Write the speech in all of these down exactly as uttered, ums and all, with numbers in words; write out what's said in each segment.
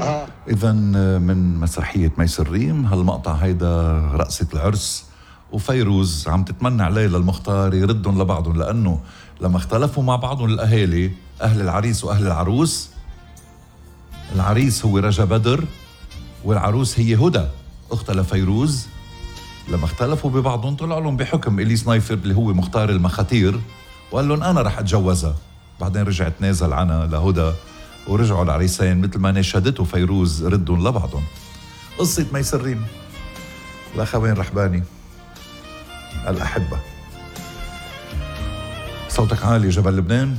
إذا من مسرحية ميسر ريم هالمقطع هيدا رقصة العرس، وفيروز عم تتمنى عليه للمختار يردهم لبعضهم، لأنه لما اختلفوا مع بعضهم الأهالي، أهل العريس وأهل العروس، العريس هو رجا بدر والعروس هي هدى أختها لفيروز، لما اختلفوا ببعضهم طلع لهم بحكم إليس نايفر اللي هو مختار المخاتير وقال لهم أنا رح أتجوزها. بعدين رجعت نازل عنها لهدى ورجعوا العريسين مثل ما نشدته فيروز ردهم لبعضهم. قصة ميسر ريم الأخوين رحباني الأحبة. صوتك عالي جبل لبنان.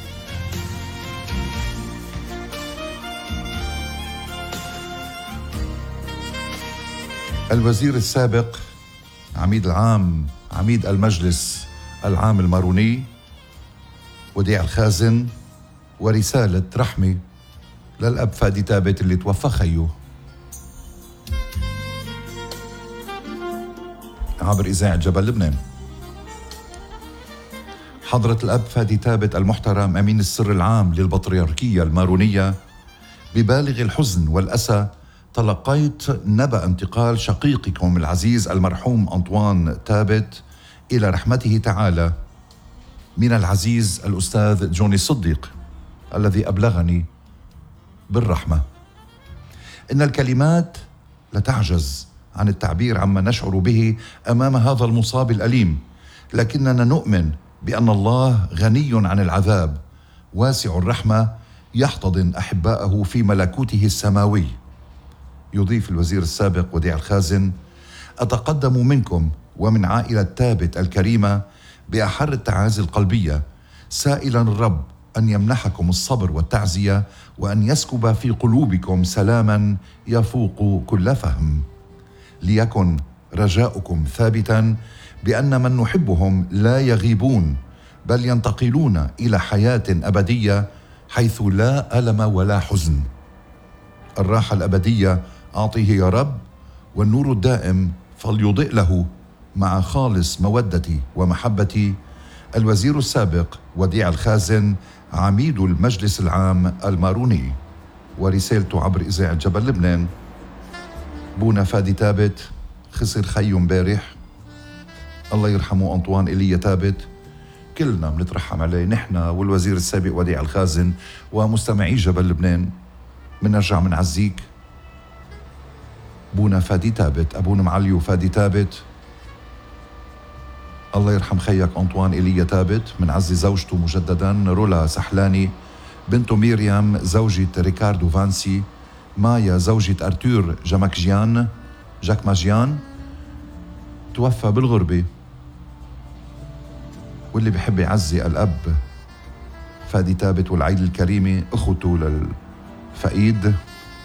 الوزير السابق عميد العام عميد المجلس العام الماروني وديع الخازن، ورسالة رحمة للأب فادي تابت اللي توفى خيو عبر إذاعة جبل لبنان. حضرة الأب فادي تابت المحترم أمين السر العام للبطريركية المارونية، ببالغ الحزن والأسى تلقيت نبأ انتقال شقيقكم العزيز المرحوم أنطوان تابت إلى رحمته تعالى من العزيز الأستاذ جوني الصديق الذي أبلغني بالرحمة. إن الكلمات لتعجز عن التعبير عما نشعر به أمام هذا المصاب الأليم، لكننا نؤمن بأن الله غني عن العذاب واسع الرحمة يحتضن أحباءه في ملكوته السماوي. يضيف الوزير السابق وديع الخازن: أتقدم منكم ومن عائلة تابت الكريمة بأحر التعازي القلبية، سائلا الرب أن يمنحكم الصبر والتعزية، وأن يسكب في قلوبكم سلاما يفوق كل فهم. ليكن رجاؤكم ثابتا بأن من نحبهم لا يغيبون، بل ينتقلون إلى حياة أبدية حيث لا ألم ولا حزن. الراحة الأبدية أعطيه يا رب، والنور الدائم فليضئ له مع خالص مودتي ومحبتي. الوزير السابق وديع الخازن عميد المجلس العام الماروني. ورسالته عبر إذاعة جبل لبنان: بونا فادي تابت خسر خيه امبارح، الله يرحمه أنطوان إيليا تابت، كلنا بنترحم عليه نحن والوزير السابق وديع الخازن ومستمعي جبل لبنان. منرجع منعزيك بونا فادي تابت، أبونا معليو فادي تابت، الله يرحم خيك أنطوان إيليا تابت. منعزي زوجته مجددا رولا سحلاني، بنته ميريام زوجة ريكاردو فانسي، مايا زوجة أرتور جاماكجيان جاكماجيان توفى بالغربة. واللي بحب يعزي الأب فادي تابت والعيد الكريمة أخوته للفقيد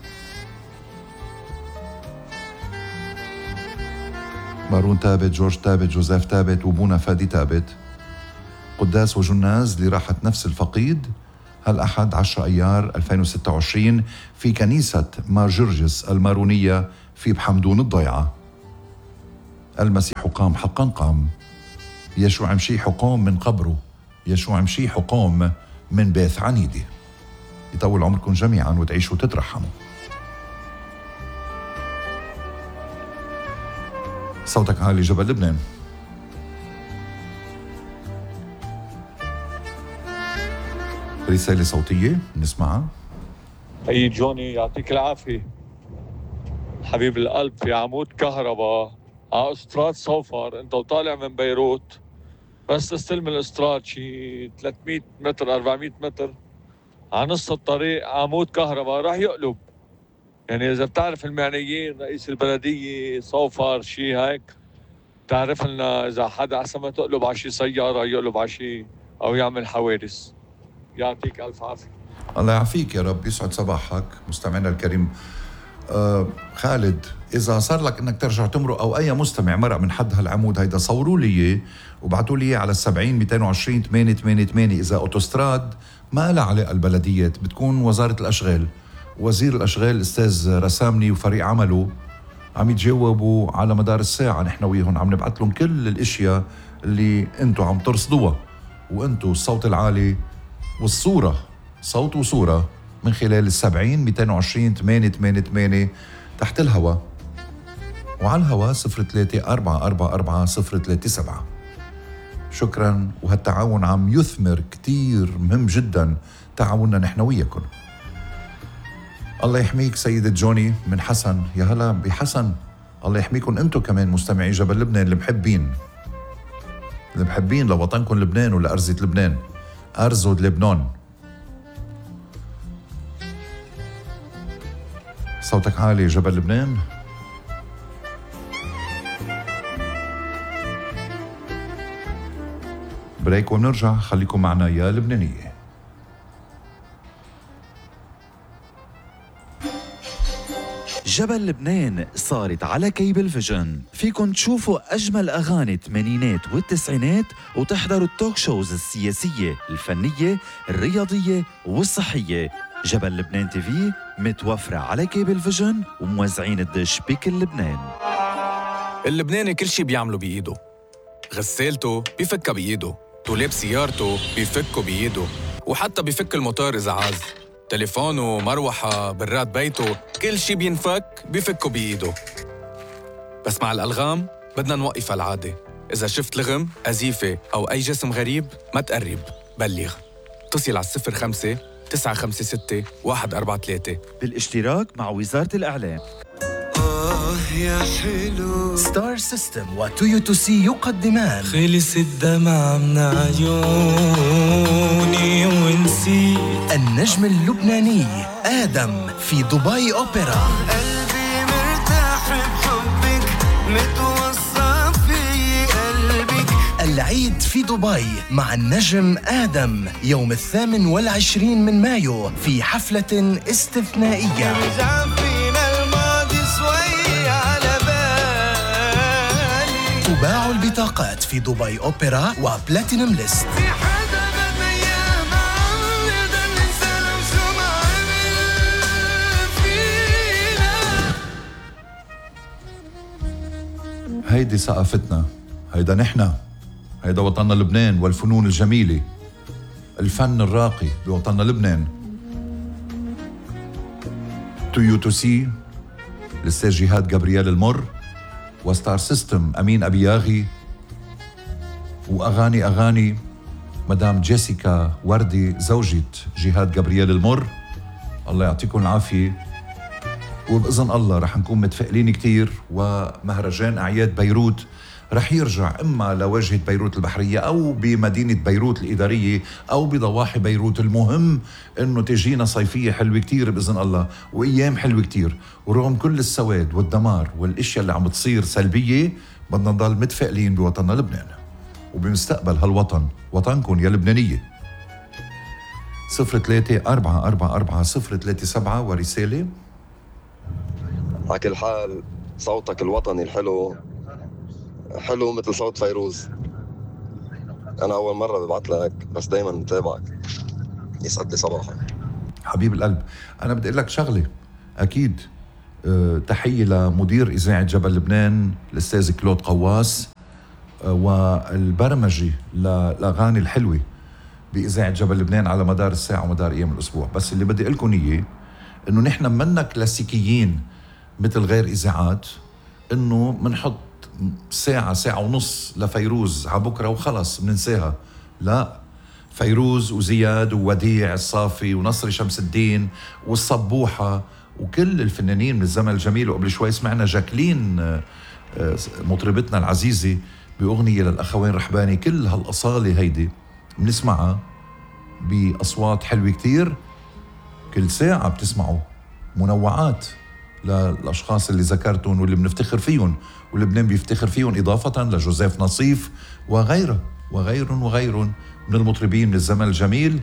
مارون تابت، جورج تابت، جوزيف تابت، وبونا فادي تابت. قداس وجناز لراحة نفس الفقيد هالأحد عشرة أيار ألفين وستة وعشرين في كنيسة مار جرجس المارونية في بحمدون الضيعة. المسيح قام حقا قام، يشوع مشيح قام من قبره، يشوع مشيح قام من بيت عنيدة. يطول عمركم جميعا وتعيشوا وتترحموا. صوتك عالي جبل لبنان. رسالة صوتية نسمعها. أي جوني يعطيك العافية حبيب القلب، في عمود كهرباء على أستراد صوفر أنت وطالع من بيروت، بس تستلم الأستراد شي ثلاثمية متر أربعمية متر على نص الطريق عمود كهرباء راح يقلب. يعني إذا بتعرف المعنيين رئيس البلدية صوفر شي هيك، تعرف لنا إذا حدا أحسن ما تقلب على شي سيارة يقلب على شي أو يعمل حوادث. يعطيك ألف عافية. الله يعافيك يا رب، يسعد صباحك مستمعنا الكريم. آه خالد، إذا صار لك إنك ترجع تمرق أو أي مستمع مرق من حد هالعمود هيدا صوروا لي وبعتوا لي على السبعين مئتين وعشرين ثمانية ثمانية ثمانية. إذا أوتوستراد ما لها علاقة البلديات، بتكون وزارة الأشغال، وزير الأشغال الأستاذ رسامني وفريق عمله عم يتجاوبوا على مدار الساعة. نحن وياهم عم نبعث لهم كل الاشياء اللي انتو عم ترصدوها، وانتو الصوت العالي والصورة، صوت وصورة من خلال السبعين مئتين وعشرين ثمانية ثمانية ثمانية تحت الهواء، وعلى الهواء صفر ثلاثة أربعة أربعة أربعة صفر ثلاثة سبعة. شكرا، وهالتعاون عم يثمر كتير، مهم جدا تعاوننا نحن وياكم. الله يحميك سيدة جوني من حسن. يا هلا بحسن. الله يحميكم انتم كمان مستمعي جبل لبنان المحبين المحبين لوطنكم لبنان ولأرزة لبنان، أرزو لبنان. صوتك عالي جبل لبنان. بريك وبنرجع، خليكم معنا يا لبنانية. جبل لبنان صارت على كيبل فيجن، فيكن تشوفوا أجمل أغاني الثمانينات والتسعينات وتحضروا التوك شوز السياسية الفنية الرياضية والصحية. جبل لبنان تي في متوفرة على كيبل فيجن وموزعين الدش بكل لبنان. اللبناني كل شي بيعمله بإيده، غسالته بيفكها بإيده، دولاب سيارته بيفكه بإيده، وحتى بيفك الموتور إذا عاز، تليفونه، مروحة، براد بيته، كل شي بينفك بيفكه بإيده. بس مع الألغام بدنا نوقف العادة. إذا شفت لغم، أزيفة أو أي جسم غريب ما تقرب، بلغ. اتصل على الصفر خمسة تسعة خمسة ستة واحد أربعة ثلاثة بالاشتراك مع وزارة الإعلام. آه يا حلو. ستار سيستم وتويوتو سي يقدمان خلص الدمع من عيوني ونسيت النجم اللبناني آدم في دبي أوبرا. قلبي مرتاح بحبك، متوصى في قلبك. العيد في دبي مع النجم آدم يوم الثامن والعشرين من مايو في حفلة استثنائية. تباع البطاقات في دبي أوبرا وبلاتينوم ليست. هيدي ثقافتنا، هيدا نحن، هيدا وطننا لبنان والفنون الجميلة، الفن الراقي بوطننا لبنان. تويوتو سي الأستاذ جهاد جابرييل المر، وستار سيستم أمين أبياغي، وأغاني أغاني مدام جيسيكا وردي زوجة جهاد جابرييل المر. الله يعطيكم العافية، وبإذن الله رح نكون متفائلين كتير. ومهرجان أعياد بيروت رح يرجع إما لواجهة بيروت البحرية أو بمدينة بيروت الإدارية أو بضواحي بيروت. المهم إنه تجينا صيفية حلوة كتير بإذن الله، وأيام حلوة كتير. ورغم كل السواد والدمار والإشياء اللي عم تصير سلبية، بدنا نضل متفائلين بوطننا لبنان وبمستقبل هالوطن، وطنكم يا لبنانية. صفر ثلاثة أربعة أربعة أربعة صفر ثلاثة سبعة ورسالة. على كل حال صوتك الوطني الحلو حلو مثل صوت فيروز. أنا أول مرة ببعت لك بس دايما متابعك. يسعد لي صباحك حبيب القلب. أنا بدي أقول لك شغلة أكيد. أه تحية لمدير إذاعة جبل لبنان الأستاذ كلود قواس، أه والبرمجي للأغاني الحلوة بإذاعة جبل لبنان على مدار الساعة ومدار أيام الأسبوع. بس اللي بدي أقولكم إياه إنه نحن منا كلاسيكيين مثل غير إذاعات، إنه منحط ساعة ساعة ونص لفيروز على بكرة وخلص مننساها. لا، فيروز وزياد ووديع الصافي ونصري شمس الدين والصبوحة وكل الفنانين من الزمن الجميل. وقبل شوي سمعنا جاكلين مطربتنا العزيزة بأغنية للأخوين رحباني. كل هالأصالة هيدي بنسمعها بأصوات حلوة كتير. كل ساعة بتسمعوا منوعات للأشخاص اللي ذكرتهم واللي بنفتخر فيهم ولبنان بيفتخر فيهم، إضافة لجوزيف نصيف وغيره وغيرهم وغيرهم من المطربين من الزمن الجميل.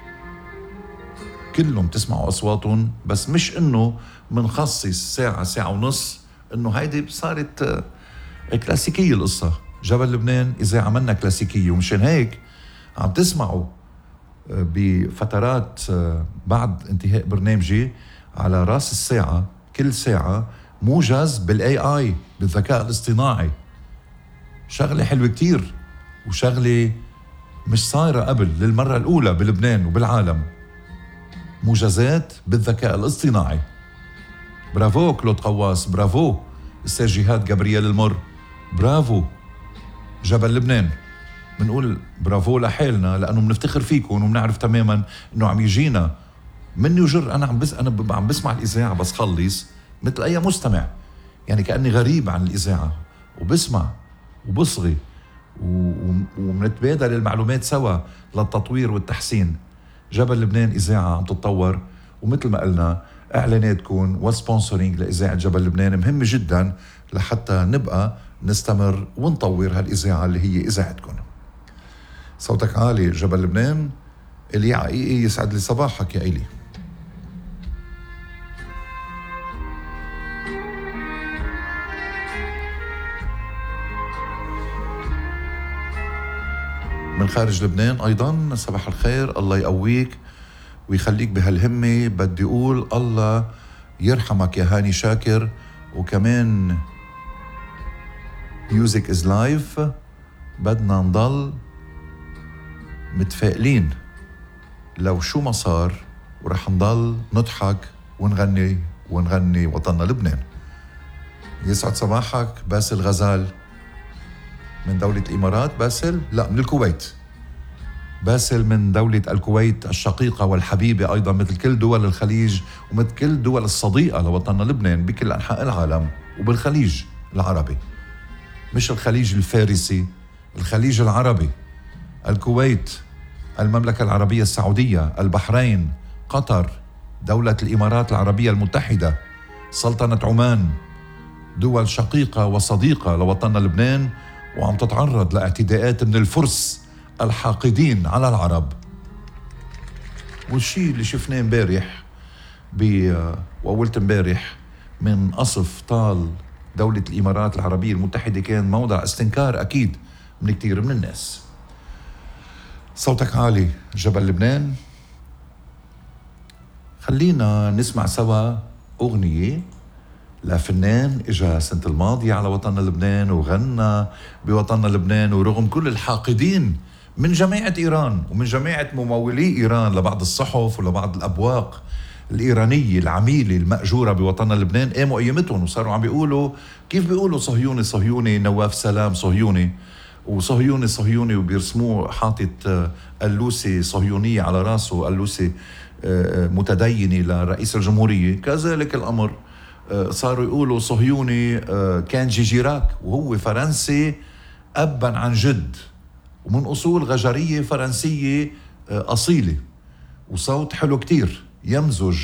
كلهم تسمعوا أصواتهم، بس مش إنه منخصص ساعة ساعة ونص إنه هيدي صارت كلاسيكية القصة. جبل لبنان إذا عملنا كلاسيكية، ومشان هيك عم تسمعوا بفترات بعد انتهاء برنامجي على راس الساعة كل ساعة موجز بالاي اي بالذكاء الاصطناعي. شغلة حلوة كتير وشغلة مش صايرة قبل، للمرة الأولى بلبنان وبالعالم. موجزات بالذكاء الاصطناعي. برافو كلود قواس، برافو السير جهاد جابرييل المر، برافو جبل لبنان. بنقول برافو لحالنا لأنه بنفتخر فيكم وبنعرف تماما أنه عم يجينا مني وجر. أنا عم بس أنا عم بسمع الإذاعة بس خلص مثل أي مستمع، يعني كأني غريب عن الإذاعة وبسمع وبصغي ومنتبادل المعلومات سوا للتطوير والتحسين. جبل لبنان إذاعة عم تتطور، ومثل ما قلنا إعلاناتكم والسبونسورينج لإذاعة جبل لبنان مهمة جدا لحتى نبقى نستمر ونطور هالإذاعة اللي هي إذاعتكم. صوتك عالي جبل لبنان. إلي عقيقي يسعد لي صباحك يا إلي. من خارج لبنان أيضا صباح الخير، الله يقويك ويخليك بهالهمة. بدي أقول الله يرحمك يا هاني شاكر، وكمان ميوزك از لايف بدنا نضل متفائلين لو شو ما صار، ورح نضل نضحك ونغني ونغني وطننا لبنان. يسعد صباحك باسل غزال من دولة الإمارات. باسل لا من الكويت. باسل من دولة الكويت الشقيقة والحبيبة أيضا مثل كل دول الخليج ومثل كل دول الصديقة لوطننا لبنان بكل أنحاء العالم وبالخليج العربي، مش الخليج الفارسي، الخليج العربي. الكويت، المملكة العربية السعودية، البحرين، قطر، دولة الإمارات العربية المتحدة، سلطنة عمان، دول شقيقة وصديقة لوطننا لبنان وعم تتعرض لاعتداءات من الفرس الحاقدين على العرب. والشيء اللي شفناه امبارح وأولت امبارح من قصف طال دولة الإمارات العربية المتحدة كان موضع استنكار أكيد من كتير من الناس. صوتك عالي جبل لبنان. خلينا نسمع سوا أغنية لفنان اجا سنة الماضية على وطننا لبنان وغنى بوطننا لبنان، ورغم كل الحاقدين من جماعة إيران ومن جماعة ممولي إيران لبعض الصحف ولبعض الأبواق الإيرانية العميلة المأجورة بوطننا لبنان، قاموا أيامتهم وصاروا عم بيقولوا كيف بيقولوا صهيوني صهيوني نواف سلام صهيوني وصهيوني صهيوني، وبيرسموه حاطط اللوسي صهيونية على راسه، اللوسي متدينة لرئيس الجمهورية. كذلك الأمر صاروا يقولوا صهيوني كان جيجيراك وهو فرنسي أبا عن جد ومن أصول غجرية فرنسية أصيلة، وصوت حلو كتير يمزج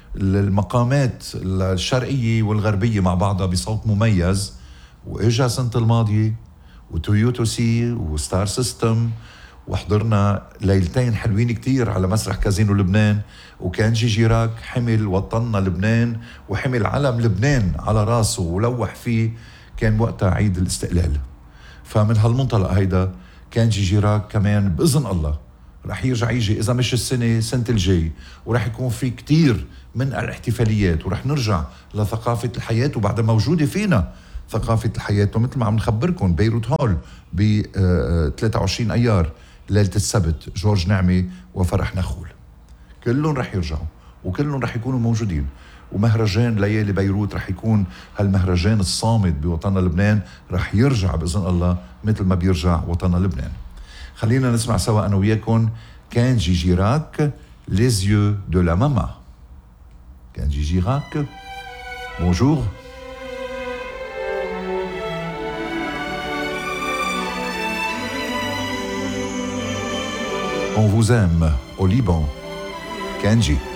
المقامات الشرقية والغربية مع بعضها بصوت مميز. وإجا سنة الماضية وتويوتو سي وستار سيستم وحضرنا ليلتين حلوين كتير على مسرح كازينو لبنان، وكان جيجيراك حمل وطننا لبنان وحمل علم لبنان على راسه ولوح فيه، كان وقتها عيد الاستقلال. فمن هالمنطلق هيدا كان جيجيراك كمان بإذن الله رح يرجع يجي إذا مش السنة سنة الجاي، ورح يكون في كتير من الاحتفاليات، ورح نرجع لثقافة الحياة وبعد موجودة فينا ثقافة الحياة. ومثل ما عم نخبركم بيروت هول ب ثلاثة وعشرين أيار ليلة السبت جورج نعمي وفرح نخول، كلهم رح يرجعوا وكلهم رح يكونوا موجودين. ومهرجان ليالي بيروت رح يكون هالمهرجان الصامد بوطننا لبنان، رح يرجع بإذن الله مثل ما بيرجع وطننا لبنان. خلينا نسمع سوا أنا وياكم كان جيجيراك les yeux de la maman. كان جيجيراك bonjour. On vous aime au Liban. Kenji.